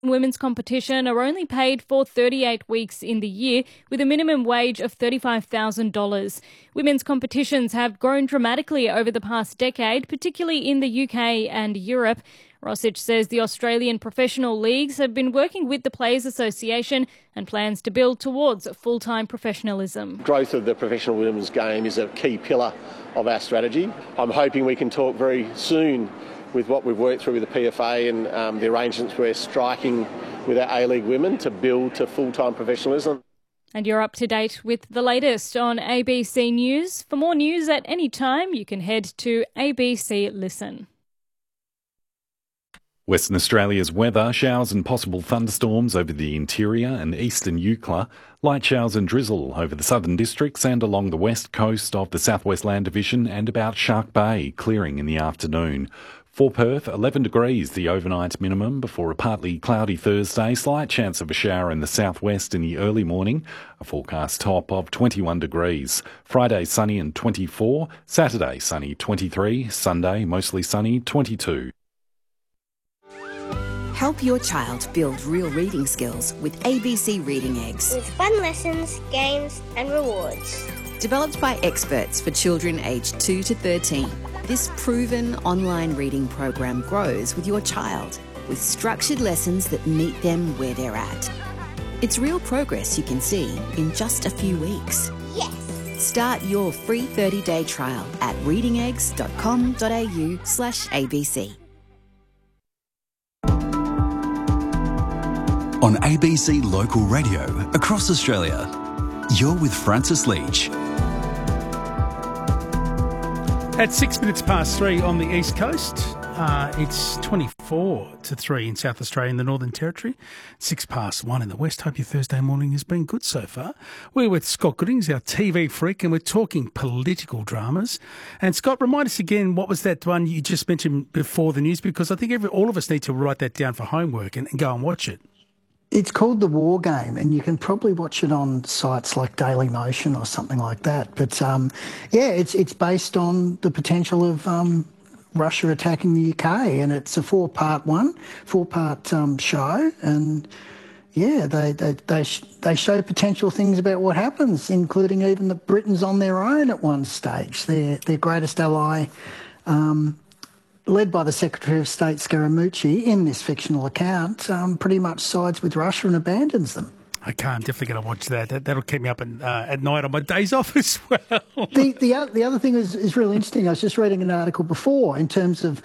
women's competition are only paid for 38 weeks in the year, with a minimum wage of $35,000. Women's competitions have grown dramatically over the past decade, particularly in the UK and Europe. Rosich says the Australian professional leagues have been working with the Players Association and plans to build towards full-time professionalism. Growth of the professional women's game is a key pillar of our strategy. I'm hoping we can talk very soon with what we've worked through with the PFA and the arrangements we're striking with our A-League women to build to full-time professionalism. And you're up to date with the latest on ABC News. For more news at any time, you can head to ABC Listen. Western Australia's weather: showers and possible thunderstorms over the interior and eastern Eucla, light showers and drizzle over the southern districts and along the west coast of the Southwest Land Division and about Shark Bay, clearing in the afternoon. For Perth, 11 degrees the overnight minimum before a partly cloudy Thursday, slight chance of a shower in the southwest in the early morning, a forecast top of 21 degrees. Friday sunny and 24, Saturday sunny 23, Sunday mostly sunny 22. Help your child build real reading skills with ABC Reading Eggs. With fun lessons, games and rewards. Developed by experts for children aged 2 to 13, this proven online reading program grows with your child with structured lessons that meet them where they're at. It's real progress you can see in just a few weeks. Yes! Start your free 30-day trial at readingeggs.com.au/ABC. On ABC Local Radio across Australia, you're with Francis Leach. At 6 minutes past 3 on the East Coast, it's 24 to 3 in South Australia in the Northern Territory, 6 past 1 in the West. Hope your Thursday morning has been good so far. We're with Scott Goodings, our TV freak, and we're talking political dramas. And Scott, remind us again, what was that one you just mentioned before the news? Because I think all of us need to write that down for homework and go and watch it. It's called The War Game, and you can probably watch it on sites like Daily Motion or something like that. But, it's based on the potential of Russia attacking the UK, and it's a four-part show. And, they show potential things about what happens, including even that Britain's on their own at one stage. Their greatest ally, led by the Secretary of State Scaramucci in this fictional account, pretty much sides with Russia and abandons them. Okay, I'm definitely going to watch that. That'll keep me up at night on my days off as well. The other thing is really interesting. I was just reading an article before in terms of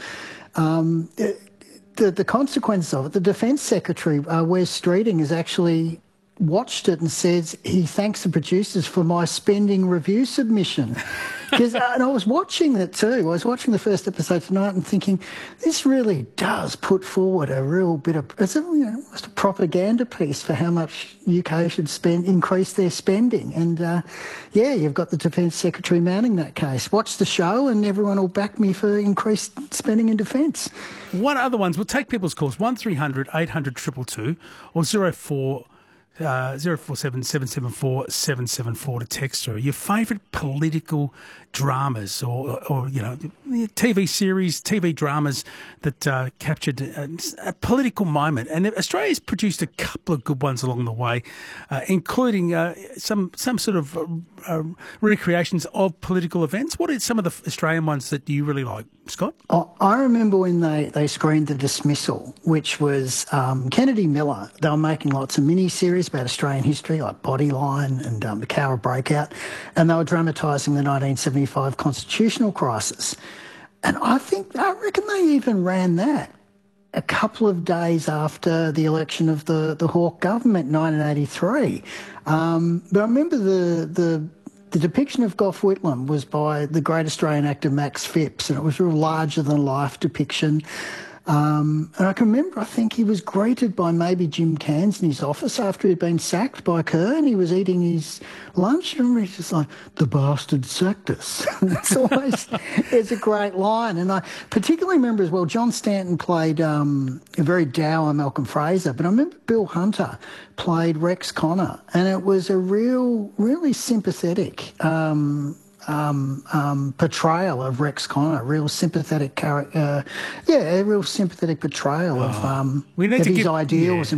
the consequences of it. The Defence Secretary, Wes Streeting, has actually watched it and says he thanks the producers for my spending review submission. And I was watching it too. I was watching the first episode tonight and thinking, this really does put forward a real bit of, almost a propaganda piece for how much UK should increase their spending. And you've got the Defence Secretary mounting that case. Watch the show and everyone will back me for increased spending in defence. What other ones? We'll take people's calls, 1300 800 222 or 0447 774 774 to text through your favourite political dramas or TV series, TV dramas that captured a political moment. And Australia's produced a couple of good ones along the way, including some sort of recreations of political events. What are some of the Australian ones that you really like, Scott? I remember when they screened The Dismissal, which was Kennedy Miller. They were making lots of mini-series about Australian history, like Bodyline and the Cowra Breakout, and they were dramatising the 1975 constitutional crisis. And I reckon they even ran that a couple of days after the election of the Hawke government in 1983. But I remember the depiction of Gough Whitlam was by the great Australian actor Max Phipps, and it was a real larger-than-life depiction. And I can remember, I think he was greeted by maybe Jim Cairns in his office after he'd been sacked by Kerr, and he was eating his lunch, and he's just like, the bastard sacked us. It's a great line. And I particularly remember as well, John Stanton played a very dour Malcolm Fraser, but I remember Bill Hunter played Rex Connor, and it was a really sympathetic portrayal of Rex Connor, real sympathetic character. A real sympathetic portrayal of we need to his give, ideals.